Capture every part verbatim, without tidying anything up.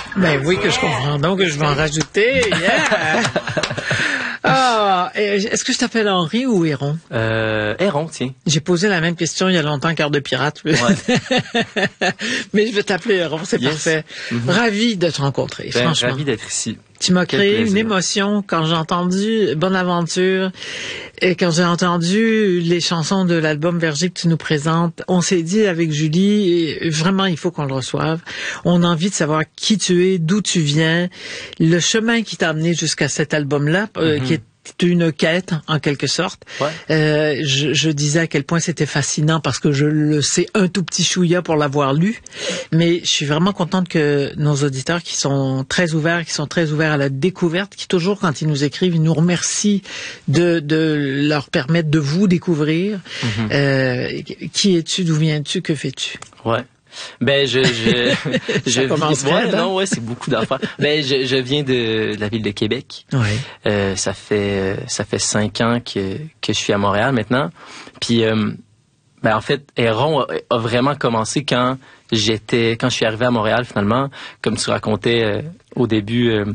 Ben oui, que je comprends. Donc, je vais en rajouter. Yeah! Ah, est-ce que je t'appelle Henri ou Héron? Euh, Héron, tiens. J'ai posé la même question il y a longtemps, Cœur de pirate. Ouais. Mais je vais t'appeler Héron, c'est yes. Parfait. Mm-hmm. Ravi de te rencontrer, ben, franchement. Ravi d'être ici. Tu m'as créé une émotion quand j'ai entendu Bonaventure et quand j'ai entendu les chansons de l'album Verger que tu nous présentes. On s'est dit avec Julie, et vraiment, il faut qu'on le reçoive. On a envie de savoir qui tu es, d'où tu viens, le chemin qui t'a amené jusqu'à cet album-là, euh, mm-hmm. qui est une quête, en quelque sorte. Ouais. Euh, je, je disais à quel point c'était fascinant parce que je le sais un tout petit chouïa pour l'avoir lu. Mais je suis vraiment contente que nos auditeurs qui sont très ouverts, qui sont très ouverts à la découverte, qui toujours, quand ils nous écrivent, ils nous remercient de, de leur permettre de vous découvrir. Mm-hmm. Euh, qui es-tu? D'où viens-tu? Que fais-tu? Ouais. Ben je je je vis, ouais, non ouais c'est beaucoup d'affaires. Ben je je viens de, de la ville de Québec. Oui. Euh, ça fait ça fait cinq ans que que je suis à Montréal maintenant. Puis euh, ben en fait Héron a, a vraiment commencé quand j'étais quand je suis arrivé à Montréal finalement, comme tu racontais euh, au début. Euh,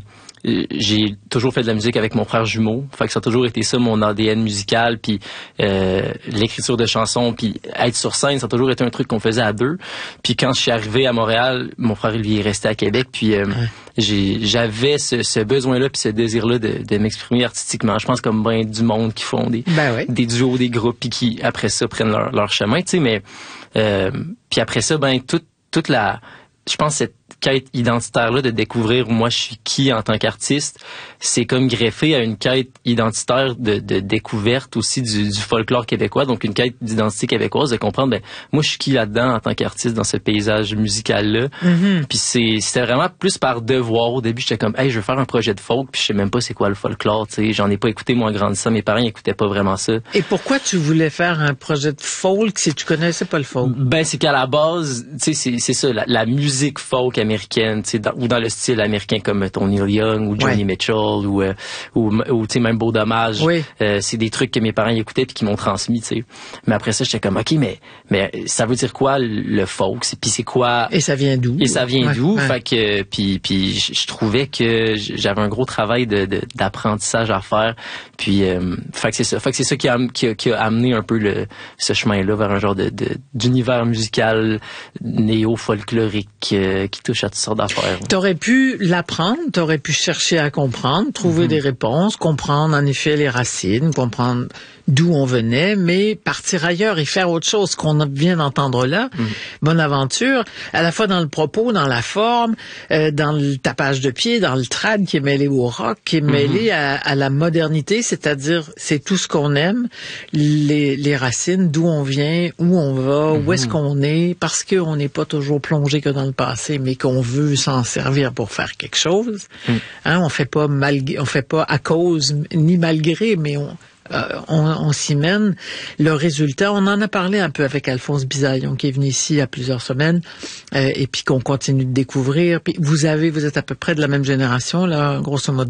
J'ai toujours fait de la musique avec mon frère jumeau, fait que ça a toujours été ça mon A D N musical, puis euh, l'écriture de chansons, puis être sur scène, ça a toujours été un truc qu'on faisait à deux. Puis quand je suis arrivé à Montréal, mon frère lui est resté à Québec, puis euh, ouais. j'ai, j'avais ce, ce besoin-là puis ce désir-là de, de m'exprimer artistiquement. Je pense comme ben du monde qui font des ben oui. des duos, des groupes, puis qui après ça prennent leur, leur chemin, tu sais. Mais euh, puis après ça, ben toute toute la, je pense cette quête identitaire-là de découvrir moi je suis qui en tant qu'artiste, c'est comme greffé à une quête identitaire de, de découverte aussi du, du folklore québécois, donc une quête d'identité québécoise, de comprendre ben moi je suis qui là-dedans en tant qu'artiste dans ce paysage musical-là. Mm-hmm. Puis c'est c'était vraiment plus par devoir. Au début j'étais comme hey je veux faire un projet de folk, puis je sais même pas c'est quoi le folklore, tu sais, j'en ai pas écouté moi en grandissant, mes parents n'écoutaient pas vraiment ça. Et pourquoi tu voulais faire un projet de folk si tu connaissais pas le folk? Ben c'est qu'à la base, tu sais c'est c'est ça la, la musique folk américaine, tu sais, dans, ou dans le style américain comme Tony Young ou Johnny ouais. Mitchell ou euh, ou, ou tu sais même Beau Dommage, oui. euh, c'est des trucs que mes parents écoutaient puis qui m'ont transmis, tu sais. Mais après ça j'étais comme ok mais mais ça veut dire quoi le folk, c'est puis c'est quoi et ça vient d'où et ça vient ouais, d'où ouais. Fait que puis puis je trouvais que j'avais un gros travail de, de d'apprentissage à faire, puis euh, fait que c'est ça fait que c'est ça qui a qui a, qui a amené un peu le ce chemin là vers un genre de, de d'univers musical néo folklorique euh, qui touche à toutes sortes d'affaires. T'aurais pu l'apprendre, t'aurais pu chercher à comprendre, trouver mm-hmm. des réponses, comprendre en effet les racines, comprendre d'où on venait, mais partir ailleurs et faire autre chose qu'on vient d'entendre là. Mm. Bonaventure, à la fois dans le propos, dans la forme, euh, dans le tapage de pied, dans le trad qui est mêlé au rock, qui est mêlé mm-hmm. à, à la modernité, c'est-à-dire c'est tout ce qu'on aime, les, les racines, d'où on vient, où on va, mm-hmm. où est-ce qu'on est, parce qu'on n'est pas toujours plongé que dans le passé, mais qu'on veut s'en servir pour faire quelque chose. Mm. Hein, on fait pas malgré, on fait pas à cause ni malgré, mais on Euh, on, on s'y mène. Le résultat, on en a parlé un peu avec Alphonse Bisaillon qui est venu ici il y a plusieurs semaines euh, et puis qu'on continue de découvrir. Puis vous avez, vous êtes à peu près de la même génération là, grosso modo.